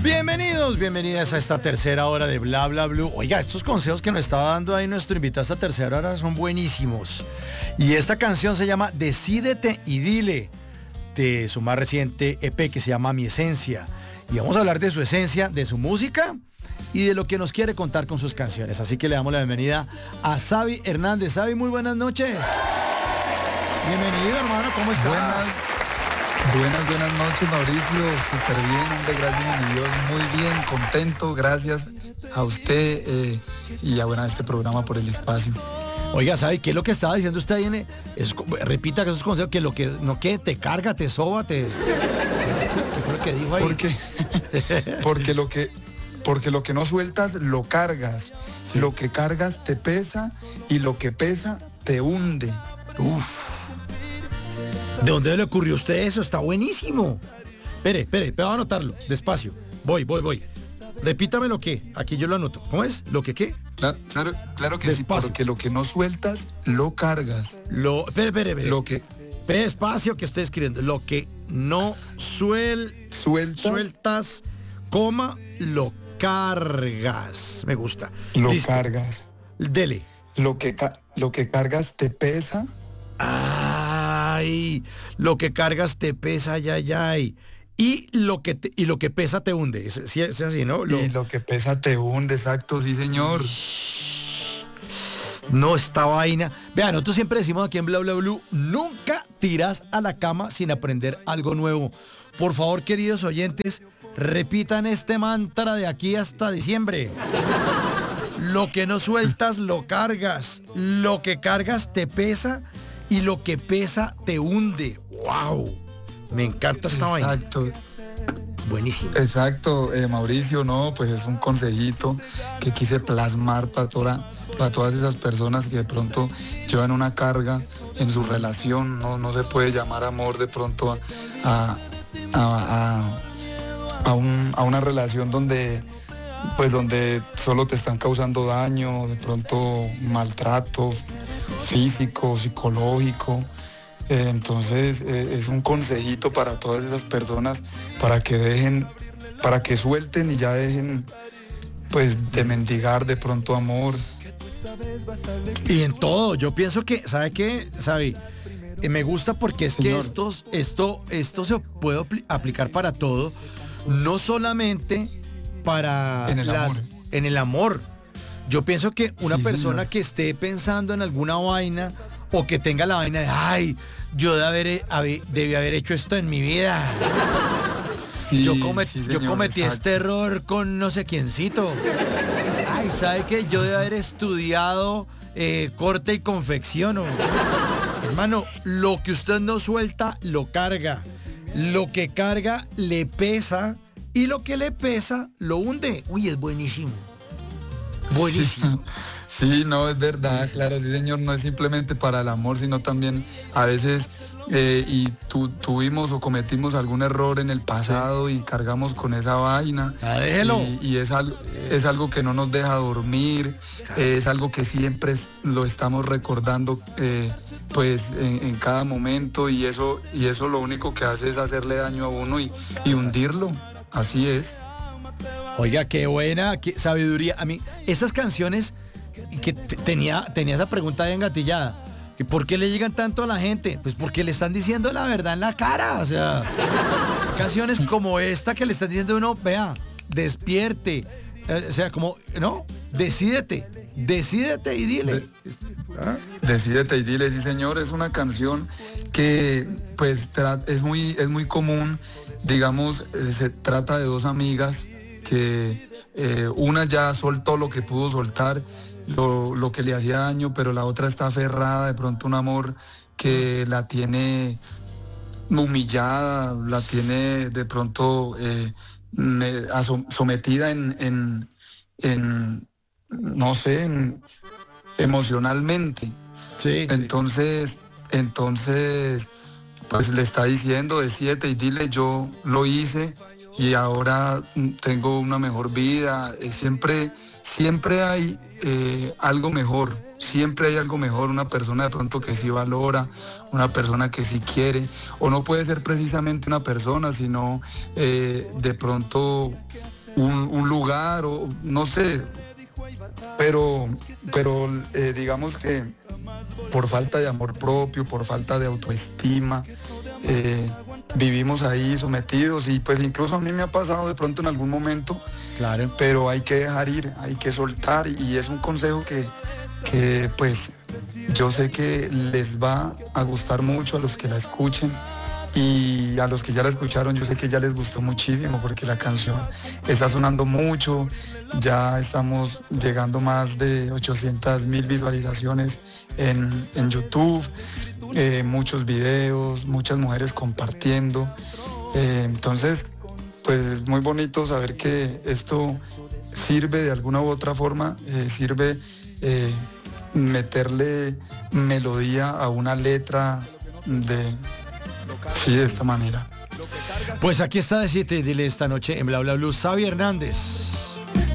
Bienvenidas a esta tercera hora de Bla Bla Blue. Oiga, estos consejos que nos estaba dando ahí nuestro invitado a esta tercera hora son buenísimos. Y esta canción se llama Decídete y Dile, de su más reciente EP que se llama Mi Esencia. Y vamos a hablar de su esencia, de su música y de lo que nos quiere contar con sus canciones. Así que le damos la bienvenida a Xavi Hernández. Xavi, muy buenas noches. Bienvenido, hermano, ¿cómo estás? Buenas noches, Mauricio. Súper bien, hombre, gracias a mi Dios. Muy bien, contento, gracias a usted y a este programa por el espacio. Oiga, ¿sabe qué es lo que estaba diciendo usted ahí? Repita que esos consejos, que lo que no que te carga, te soba, ¿Qué fue lo que dijo ahí? Porque lo que no sueltas, lo cargas. Sí. Lo que cargas te pesa y lo que pesa te hunde. Uf. ¿De dónde le ocurrió a usted eso? Está buenísimo. Espere, voy a anotarlo, despacio. Voy. Repítame lo que, aquí yo lo anoto. ¿Cómo es? ¿Lo que qué? Claro que despacio. Sí, porque lo que no sueltas, lo cargas. Espere. Lo que... Despacio que estoy escribiendo. Lo que no sueltas, coma, lo cargas. Me gusta. Lo Listo. Cargas. Dele. Lo que cargas te pesa. Ay, lo que cargas te pesa, ay. Y lo que pesa te hunde. Es así, ¿no? Y lo que pesa te hunde, exacto, sí, señor. No, esta vaina. Vean, nosotros siempre decimos aquí en Bla Bla Blue, nunca tiras a la cama sin aprender algo nuevo. Por favor, queridos oyentes, repitan este mantra de aquí hasta diciembre. Lo que no sueltas, lo cargas. Lo que cargas te pesa y lo que pesa te hunde. ¡Wow! Me encanta esta vaina. Exacto. Buenísimo. Exacto, Mauricio, no, pues es un consejito que quise plasmar para todas esas personas que de pronto llevan una carga en su relación. No se puede llamar amor de pronto a una relación donde solo te están causando daño, de pronto maltrato físico, psicológico. Entonces es un consejito para todas esas personas para que suelten y ya dejen pues de mendigar de pronto amor. Y en todo, yo pienso que, ¿sabe qué? ¿Sabe? Me gusta porque es Señor. Que esto se puede aplicar para todo, no solamente para en el amor. Yo pienso que una persona que esté pensando en alguna vaina o que tenga la vaina de ay, yo debí haber hecho esto en mi vida. Sí, yo cometí este error con no sé quiéncito. Ay, ¿sabe qué? Yo debí haber estudiado corte y confección. Hermano, lo que usted no suelta, lo carga. Lo que carga le pesa y lo que le pesa lo hunde. Uy, es buenísimo. Buenísimo. Sí, no, es verdad, claro, sí, señor, no es simplemente para el amor, sino también a veces tuvimos o cometimos algún error en el pasado y cargamos con esa vaina. Déjelo. Y es algo que no nos deja dormir, es algo que siempre lo estamos recordando pues en cada momento y eso lo único que hace es hacerle daño a uno y hundirlo, así es. Oiga, qué buena, qué sabiduría. A mí, esas canciones que tenía esa pregunta de engatillada. ¿Por qué le llegan tanto a la gente? Pues porque le están diciendo la verdad en la cara. O sea, canciones como esta que le están diciendo a uno, vea, despierte. O sea, como, no, decídete y dile. Decídete y dile, sí, señor. Es una canción que pues es muy común. Digamos, se trata de dos amigas que una ya soltó lo que pudo soltar, lo que le hacía daño, pero la otra está aferrada de pronto a un amor que la tiene humillada, la tiene de pronto sometida en no sé, emocionalmente. Sí. Entonces, pues le está diciendo, decídete y dile, yo lo hice y ahora tengo una mejor vida. Siempre hay algo mejor, siempre hay algo mejor, una persona de pronto que sí valora, una persona que sí quiere, o no puede ser precisamente una persona, sino de pronto un lugar, o no sé, pero digamos que por falta de amor propio, por falta de autoestima, vivimos ahí sometidos, y pues incluso a mí me ha pasado de pronto en algún momento, Claro. pero hay que dejar ir, hay que soltar, y es un consejo que pues yo sé que les va a gustar mucho a los que la escuchen, y a los que ya la escucharon yo sé que ya les gustó muchísimo, porque la canción está sonando mucho, ya estamos llegando más de 800,000 visualizaciones en YouTube, muchos videos, muchas mujeres compartiendo, entonces pues es muy bonito saber que esto sirve de alguna u otra forma, sirve meterle melodía a una letra de esta manera. Pues aquí está Decirte y Dile esta noche en Bla Bla Blue, Xavi Hernández.